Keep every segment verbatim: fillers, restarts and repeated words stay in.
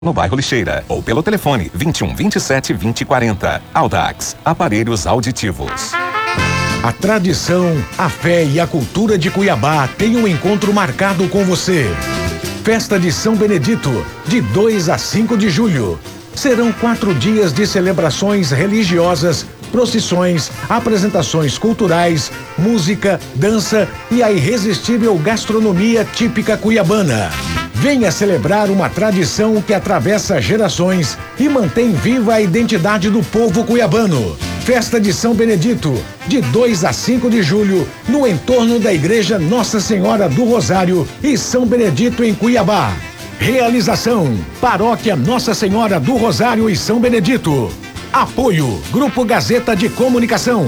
no bairro Lixeira ou pelo telefone vinte e um, vinte e sete, vinte, quarenta. Audax, aparelhos auditivos. A tradição, a fé e a cultura de Cuiabá têm um encontro marcado com você. Festa de São Benedito, de dois a cinco de julho. Serão quatro dias de celebrações religiosas, procissões, apresentações culturais, música, dança e a irresistível gastronomia típica cuiabana. Venha celebrar uma tradição que atravessa gerações e mantém viva a identidade do povo cuiabano. Festa de São Benedito, de dois a cinco de julho, no entorno da Igreja Nossa Senhora do Rosário e São Benedito em Cuiabá. Realização: Paróquia Nossa Senhora do Rosário e São Benedito. Apoio: Grupo Gazeta de Comunicação.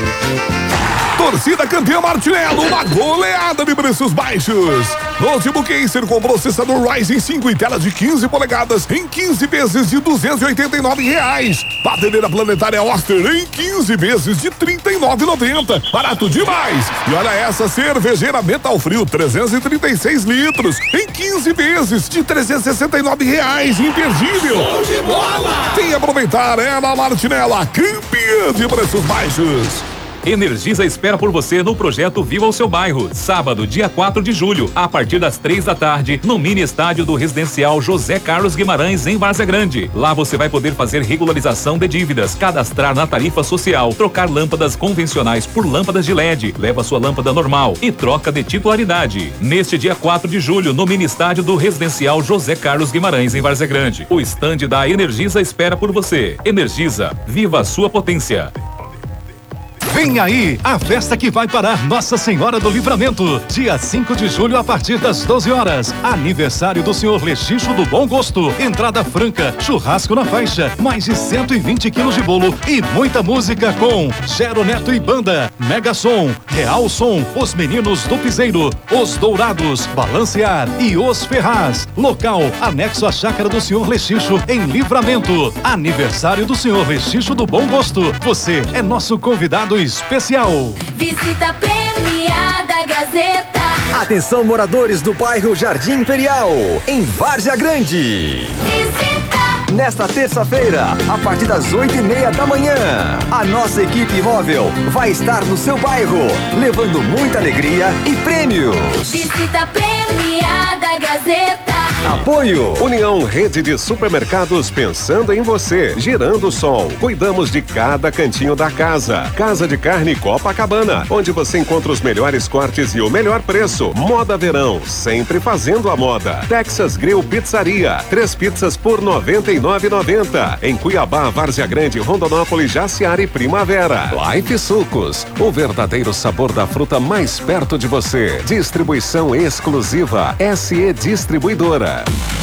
Torcida campeã Martinello, uma goleada de preços baixos. Notebook Acer com processador Ryzen cinco e tela de quinze polegadas em quinze vezes de duzentos e oitenta e nove reais. Batedeira planetária Oster em quinze vezes de trinta e nove reais e noventa centavos. Barato demais. E olha essa cervejeira Metal Frio trezentos e trinta e seis litros em quinze vezes de trezentos e sessenta e nove reais. Imperdível. Show de bola. Vem aproveitar, é na Martinello, a campeã de preços baixos. Energisa espera por você no projeto Viva o Seu Bairro. Sábado, dia quatro de julho, a partir das três da tarde, no mini estádio do residencial José Carlos Guimarães, em Várzea Grande. Lá você vai poder fazer regularização de dívidas, cadastrar na tarifa social, trocar lâmpadas convencionais por lâmpadas de L E D, leva sua lâmpada normal e troca de titularidade. Neste dia quatro de julho, no mini estádio do residencial José Carlos Guimarães, em Várzea Grande. O estande da Energisa espera por você. Energisa, viva a sua potência. Vem aí a festa que vai parar Nossa Senhora do Livramento, dia cinco de julho a partir das doze horas. Aniversário do senhor Lexixo do Bom Gosto. Entrada franca, churrasco na faixa, mais de cento e vinte quilos de bolo e muita música com Gero Neto e Banda, Mega Som, Real Som, Os Meninos do Piseiro, Os Dourados, Balancear e Os Ferraz. Local, anexo à chácara do senhor Lexixo em Livramento. Aniversário do senhor Lexixo do Bom Gosto. Você é nosso convidado especial. Visita premiada Gazeta. Atenção, moradores do bairro Jardim Imperial, em Várzea Grande. Visita. Nesta terça-feira, a partir das oito e meia da manhã, a nossa equipe móvel vai estar no seu bairro, levando muita alegria e prêmios. Visita premiada Gazeta. Apoio: União Rede de Supermercados, pensando em você. Girando Sol, cuidamos de cada cantinho da casa. Casa de Carne Copacabana, onde você encontra os melhores cortes e o melhor preço. Moda Verão, sempre fazendo a moda. Texas Grill Pizzaria, três pizzas por noventa e nove reais e noventa centavos. Em Cuiabá, Várzea Grande, Rondonópolis, Jaciara e Primavera. Life Sucos, o verdadeiro sabor da fruta mais perto de você. Distribuição exclusiva S E Distribuidora.